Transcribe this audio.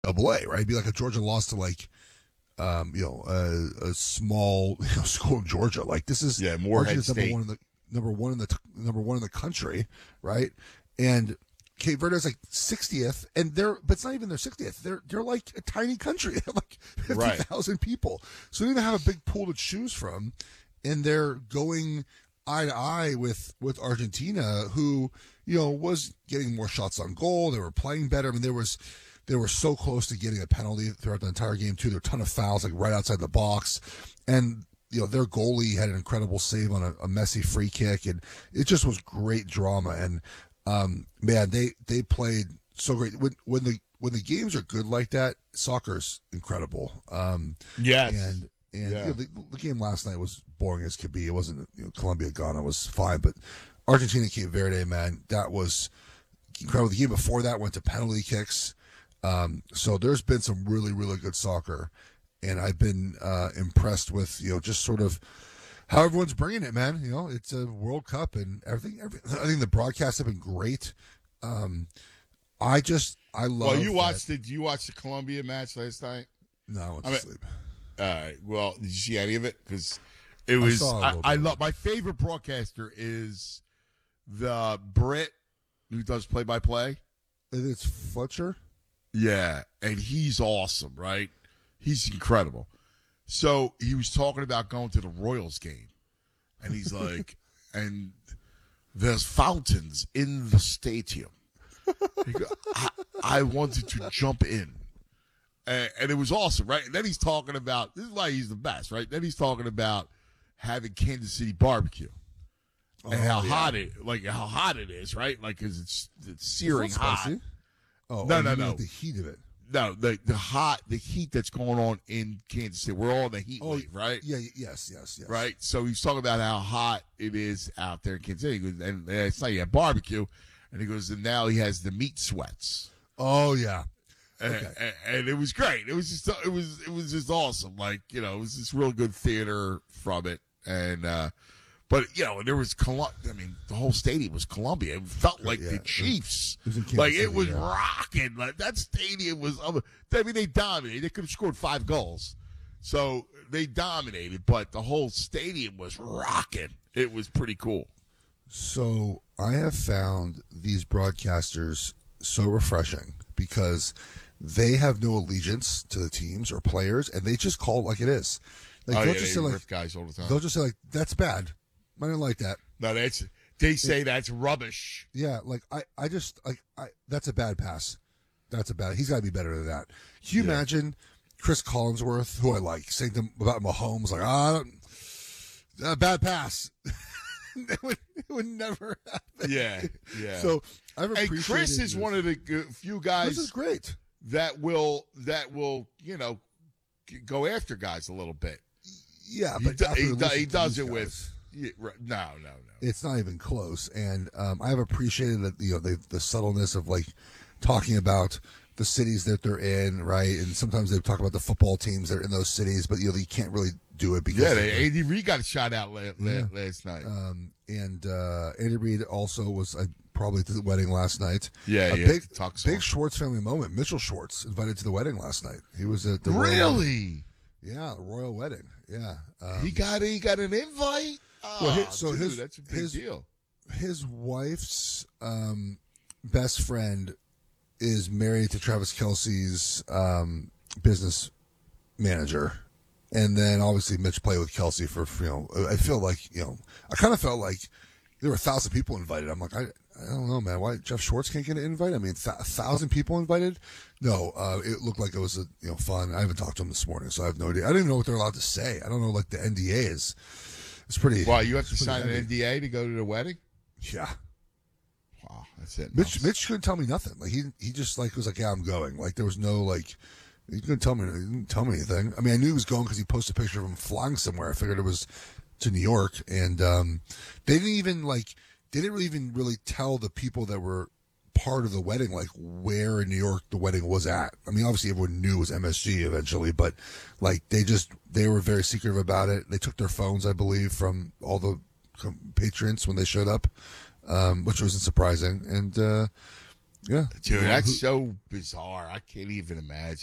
Double A, right? It'd be like if Georgia lost to like a small school in Georgia. Like this is Yeah, Moorhead Argentina's State. number one in the country, right? And Cape Verde is like 60th, and but it's not even their 60th. They're like a tiny country. They have like Right. 50,000 people, so they don't even have a big pool to choose from, and they're going eye to eye with Argentina, who was getting more shots on goal. They were playing better. I mean, they were so close to getting a penalty throughout the entire game too. There were a ton of fouls like right outside the box, and their goalie had an incredible save on a messy free kick, and it just was great drama. And man, they played so great. When the games are good like that, soccer's incredible. Yes. And Yeah. the game last night was boring as could be. It wasn't Colombia Ghana was fine, but Argentina Cape Verde, man, that was incredible. The game before that went to penalty kicks. So there's been some really, really good soccer, and I've been impressed with just sort of how everyone's bringing it, man. It's a World Cup and everything. I think the broadcasts have been great. I love. Well, you watched Did you watch the Colombia match last night? No, I went to sleep. All right. Well, did you see any of it? Because it was. I love my favorite broadcaster is the Brit who does play-by-play. It's Fletcher. Yeah, and he's awesome, right? He's incredible. So he was talking about going to the Royals game, and he's like, and there's fountains in the stadium. He go, I wanted to jump in. And it was awesome, right? And then he's talking about, this is why he's the best, right? Then he's talking about having Kansas City barbecue. And how hot it is, right? Like, because it's searing hot. Spicy? Oh, no. The heat of it. No, the heat that's going on in Kansas City. We're all in the heat wave, right? Yeah, yes. Right? So he's talking about how hot it is out there in Kansas City. He goes, and it's like he had barbecue. And he goes, and now he has the meat sweats. Oh, yeah. And it was great. It was just awesome. Like, it was just real good theater from it. And, but, there was the whole stadium was Columbia. It felt like the Chiefs. It was rocking. Like, that stadium was, they dominated. They could have scored 5 goals. So they dominated, but the whole stadium was rocking. It was pretty cool. So I have found these broadcasters so refreshing because they have no allegiance to the teams or players, and they just call it like it is. Like, they riff guys all the time. They'll just say, like, that's bad. I didn't like that. No, they say that's rubbish. Yeah, like I just that's a bad pass. He's got to be better than that. Can you imagine Chris Collinsworth, who I like, saying about Mahomes, like, bad pass. it would never happen. Yeah. So I've appreciated. And Chris is one of the few guys. This is great. That will go after guys a little bit. Yeah, but he does it with. No. It's not even close, and I have appreciated that the subtleness of like talking about the cities that they're in, right? And sometimes they talk about the football teams that are in those cities, but you can't really do it because Andy Reid got a shot out last night. And Andy Reid also was probably at the wedding last night. Yeah, big Schwartz family moment. Mitchell Schwartz invited to the wedding last night. He was at the the royal wedding. Yeah, he got an invite. That's a big deal. His wife's best friend is married to Travis Kelce's business manager. And then obviously Mitch played with Kelce for, I feel like, I kind of felt like there were 1,000 people invited. I'm like, I don't know, man. Why Jeff Schwartz can't get an invite? I mean, 1,000 people invited? No, it looked like it was fun. I haven't talked to him this morning, so I have no idea. I don't even know what they're allowed to say. I don't know, like the NDA is. It's pretty. Wow, you have to sign an NDA to go to the wedding? Yeah. Wow, that's it. Mitch couldn't tell me nothing. Like he just was like, yeah, I'm going. Like there was no like. He didn't tell me anything. I mean, I knew he was going because he posted a picture of him flying somewhere. I figured it was to New York, and they didn't even really tell the people that were part of the wedding like where in New York the wedding was at. I mean, obviously everyone knew it was MSG eventually, but like they were very secretive about it. They took their phones, I believe, from all the patrons when they showed up, which wasn't surprising. And Yeah, Dude, Well, that's who- so bizarre. I can't even imagine.